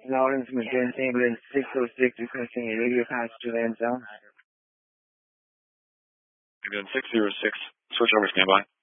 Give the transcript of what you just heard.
Lawrence McGinn, ambulance 606, requesting a radio pass to land zone. Again, 606, switch over, standby.